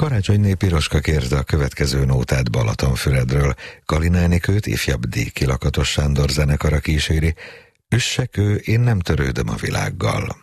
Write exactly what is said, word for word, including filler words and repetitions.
Karácsonyné Piroska kérte a következő nótát Balatonfüredről. Kalinánikőt ifjabb díjkilakatos Sándor zenekara kíséri. Üsse kő, én nem törődöm a világgal.